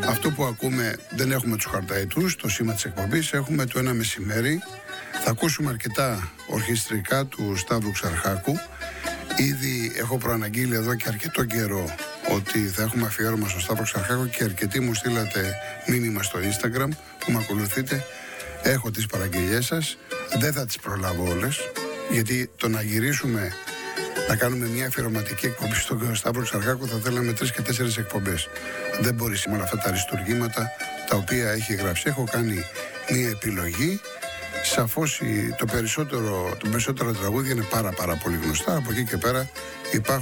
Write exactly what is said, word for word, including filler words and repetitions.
Αυτό που ακούμε, δεν έχουμε τους χαρταετούς, το σήμα της εκπομπής, έχουμε το ένα μεσημέρι. Θα ακούσουμε αρκετά ορχιστρικά του Σταύρου Ξαρχάκου. Ήδη έχω προαναγγείλει εδώ και αρκετό καιρό ότι θα έχουμε αφιέρωμα στο Σταύρο Ξαρχάκου και αρκετοί μου στείλατε μήνυμα στο Instagram που με ακολουθείτε. Έχω τις παραγγελιές σας, δεν θα τις προλάβω όλες, γιατί το να γυρίσουμε να κάνουμε μια αφιερωματική εκπομπή στον Σταύρο Ξαρχάκου θα θέλαμε τρεις και τέσσερις εκπομπές. Δεν μπορεί με όλα αυτά τα αριστουργήματα τα οποία έχει γράψει. Έχω κάνει μια επιλογή. Σαφώς το περισσότερο, το περισσότερο τραγούδια είναι πάρα πάρα πολύ γνωστά. Από εκεί και πέρα υπάρχουν